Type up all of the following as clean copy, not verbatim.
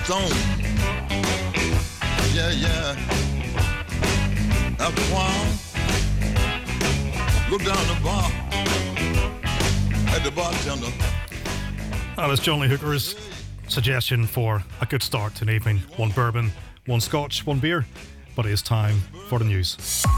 Stone. Yeah, yeah. After a while, look down the bar at the bartender. That is John Lee Hooker's suggestion for a good start to an evening. One bourbon, one scotch, one beer. But it is time for the news.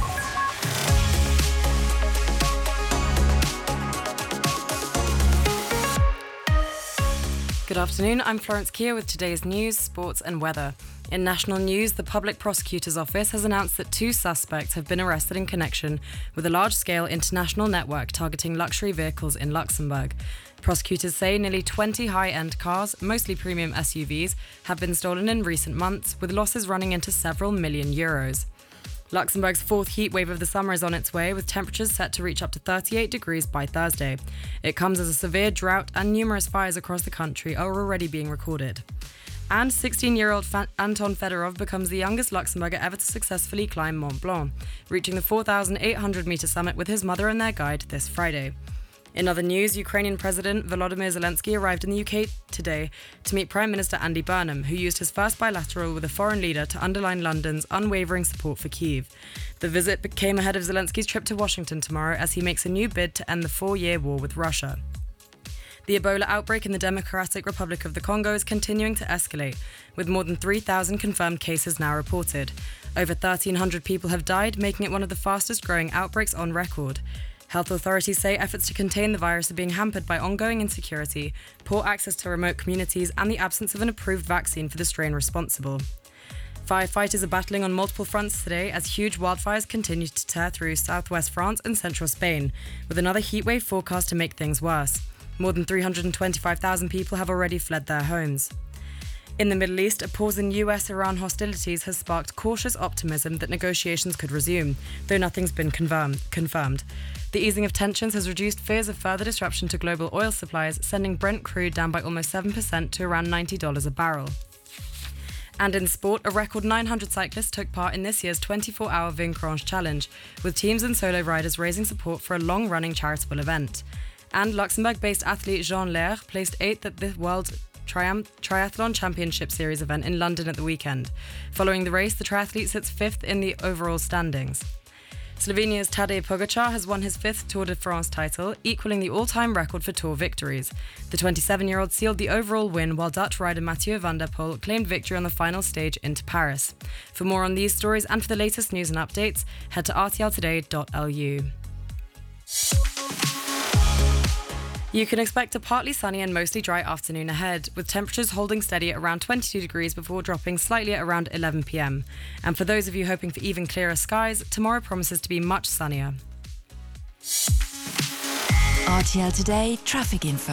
Good afternoon, I'm Florence Keir with today's news, sports and weather. In national news, the Public Prosecutor's Office has announced that 2 suspects have been arrested in connection with a large-scale international network targeting luxury vehicles in Luxembourg. Prosecutors say nearly 20 high-end cars, mostly premium SUVs, have been stolen in recent months, with losses running into several million euros. Luxembourg's 4th heat wave of the summer is on its way, with temperatures set to reach up to 38 degrees by Thursday. It comes as a severe drought and numerous fires across the country are already being recorded. And 16-year-old Anton Fedorov becomes the youngest Luxembourger ever to successfully climb Mont Blanc, reaching the 4,800-metre summit with his mother and their guide this Friday. In other news, Ukrainian President Volodymyr Zelensky arrived in the UK today to meet Prime Minister Andy Burnham, who used his first bilateral with a foreign leader to underline London's unwavering support for Kyiv. The visit came ahead of Zelensky's trip to Washington tomorrow as he makes a new bid to end the 4-year war with Russia. The Ebola outbreak in the Democratic Republic of the Congo is continuing to escalate, with more than 3,000 confirmed cases now reported. Over 1,300 people have died, making it one of the fastest-growing outbreaks on record. Health authorities say efforts to contain the virus are being hampered by ongoing insecurity, poor access to remote communities, and the absence of an approved vaccine for the strain responsible. Firefighters are battling on multiple fronts today as huge wildfires continue to tear through southwest France and central Spain, with another heatwave forecast to make things worse. More than 325,000 people have already fled their homes. In the Middle East, a pause in US-Iran hostilities has sparked cautious optimism that negotiations could resume, though nothing's been confirmed. The easing of tensions has reduced fears of further disruption to global oil supplies, sending Brent crude down by almost 7% to around $90 a barrel. And in sport, a record 900 cyclists took part in this year's 24-hour Vincranche Challenge, with teams and solo riders raising support for a long-running charitable event. And Luxembourg-based athlete Jean Lair placed 8th at the World Triathlon Championship Series event in London at the weekend. Following the race, the triathlete sits 5th in the overall standings. Slovenia's Tadej Pogačar has won his 5th Tour de France title, equaling the all-time record for Tour victories. The 27-year-old sealed the overall win, while Dutch rider Mathieu van der Poel claimed victory on the final stage into Paris. For more on these stories and for the latest news and updates, head to rtltoday.lu. You can expect a partly sunny and mostly dry afternoon ahead, with temperatures holding steady at around 22 degrees before dropping slightly at around 11 p.m. And for those of you hoping for even clearer skies, tomorrow promises to be much sunnier. RTL Today traffic info.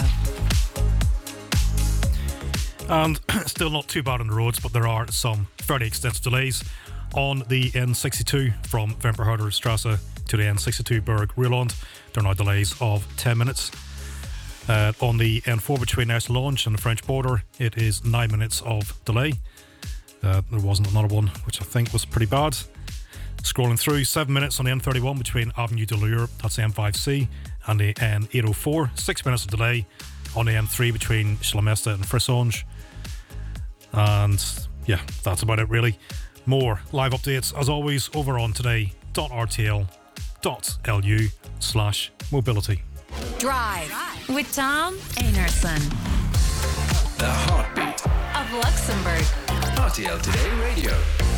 And still not too bad on the roads, but there are some fairly extensive delays on the N62 from Wemperhouder Strasse to the N62 Berg Rieland. There are now delays of 10 minutes. On the N4 between Eslange and the French border, it is 9 minutes of delay. There wasn't another one, which I think was pretty bad. Scrolling through, 7 minutes on the N31 between Avenue de Lure, that's the M5C, and the N804. 6 minutes of delay on the N3 between Schlamesta and Frissange. And yeah, that's about it really. More live updates, as always, over on today.rtl.lu/mobility. Drive with Tom Einarson. The heartbeat of Luxembourg. RTL Today Radio.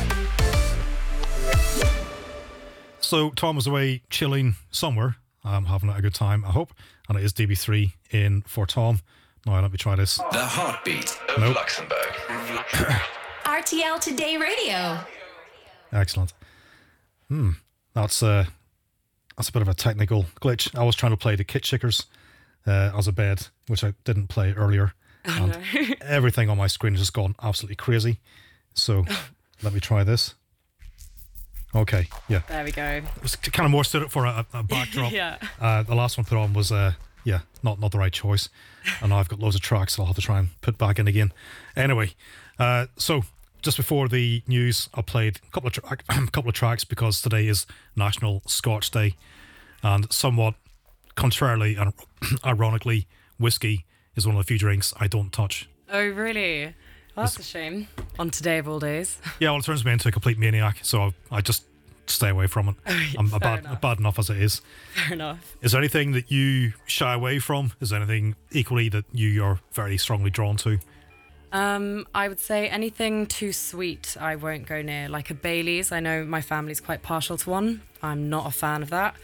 So Tom was away chilling somewhere. I'm having a good time, I hope. And it is DB3 in for Tom. Now let me try this. The heartbeat of Luxembourg. RTL Today Radio. Excellent. That's a bit of a technical glitch. I was trying to play the Kit Shakers as a bed, which I didn't play earlier. And everything on my screen has just gone absolutely crazy. So let me try this. Okay, yeah. There we go. It was kind of more suited for a backdrop. Yeah. The last one put on was, not the right choice. And now I've got loads of tracks I'll have to try and put back in again. Anyway, so just before the news, I played a couple of tracks because today is National Scotch Day. And somewhat contrarily and ironically, whiskey is one of the few drinks I don't touch. Oh, really? Well, that's a shame. On today of all days. Yeah, well, it turns me into a complete maniac, so I just stay away from it. I'm bad enough as it is. Fair enough. Is there anything that you shy away from? Is there anything equally that you are very strongly drawn to? I would say anything too sweet I won't go near. Like a Baileys. I know my family's quite partial to one. I'm not a fan of that.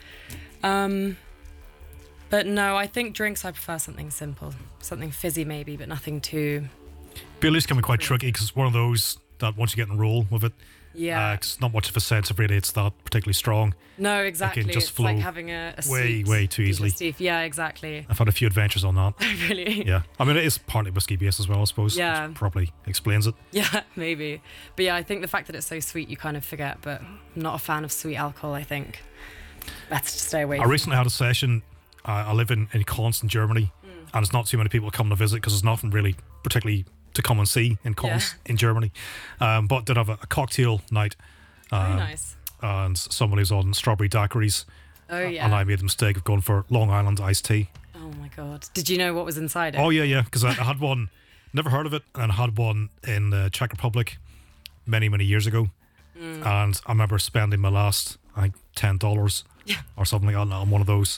But no, I think drinks I prefer something simple. Something fizzy maybe, but nothing too... Baileys can be quite tricky because it's one of those that once you get in a roll with it, Yeah. it's not much of a sense of really it's that particularly strong. No, exactly. just It's like flow having a way, sweet way too easily. digestive. Yeah, exactly. I've had a few adventures on that. Really? Yeah. I mean, it is partly whiskey based as well, I suppose. Yeah. Which probably explains it. Yeah, maybe. But yeah, I think the fact that it's so sweet you kind of forget, but I'm not a fan of sweet alcohol, I think. Better to stay away I recently had a session. I live in Konz in Germany, and there's not too many people come to visit because there's nothing really particularly to come and see in Konz in Germany. But did have a cocktail night. Very nice. And somebody was on strawberry daiquiris. Oh, yeah. And I made the mistake of going for Long Island iced tea. Oh, my God. Did you know what was inside it? Oh, yeah, because I had one, never heard of it, and I had one in the Czech Republic many, many years ago. And I remember spending my last, I think, $10 or something like that on one of those.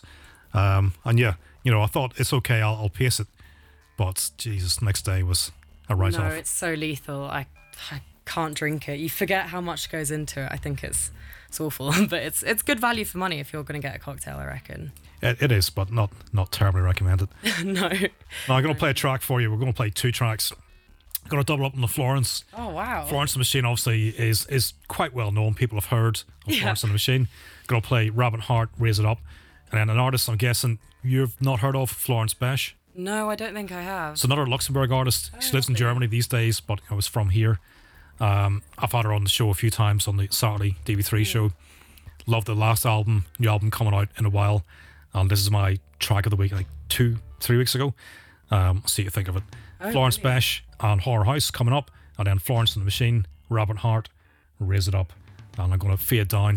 And yeah, I thought it's okay, I'll pace it. But Jesus, next day was a write-off. No, it's so lethal. I can't drink it. You forget how much goes into it. I think it's awful. But it's good value for money if you're going to get a cocktail, I reckon. It is, but not terribly recommended. No. Now, I'm going to play a track for you. We're going to play 2 tracks. Going to double up on the Florence. Oh, wow. Florence and the Machine obviously is quite well known. People have heard of Florence and the Machine. Going to play Rabbit Heart, Raise It Up. And then an artist, I'm guessing you've not heard of, Florence Besch. No, I don't think I have. It's another Luxembourg artist. She lives in Germany these days, but I was from here. I've had her on the show a few times on the Saturday DB3 show. Love the last album, new album coming out in a while. And this is my track of the week, like 2-3 weeks ago. See what you think of it. Florence Besch and Horror House coming up. And then Florence and the Machine, Rabbit Heart, Raise It Up. And I'm going to fade down.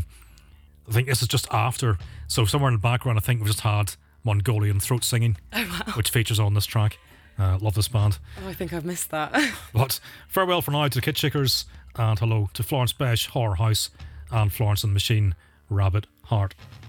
I think this is just after. So somewhere in the background, I think we've just had Mongolian throat singing, which features on this track. Love this band. Oh, I think I've missed that. But farewell for now to the Kid Shakers, and hello to Florence Besch, Horror House, and Florence and the Machine, Rabbit Heart.